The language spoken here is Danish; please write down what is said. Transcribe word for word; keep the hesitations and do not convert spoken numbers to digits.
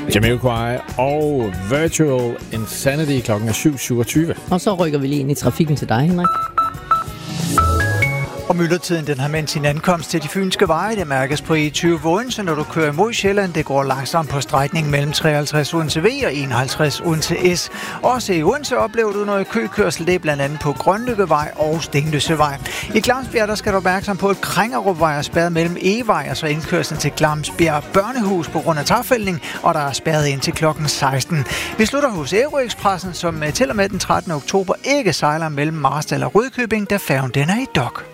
Jamiroquai og Virtual Insanity. Klokken er syv syvogtyve. Og så rykker vi lige ind i trafikken til dig, Henrik. Og myldretiden den har mens sin ankomst til de fynske veje. Det mærkes på E tyve Odense, når du kører mod Sjælland. Det går langsomt på strækningen mellem treoghalvtreds Odense V og enoghalvtreds Odense S. Også i Odense oplever du noget køkørsel. Det er blandt andet på Grønlykkevej og Stenløsevej. I Glamsbjerg der skal du opmærksom på, at Krængerupvej er spærret mellem Egevej og så indkørslen til Glamsbjerg Børnehus på grund af tagfældning, og der er spærret ind til klokken seksten. Vi slutter hos Aero-Expressen, som til og med den trettende oktober ikke sejler mellem Marstal og Rudkøbing, da færgen den er i dok.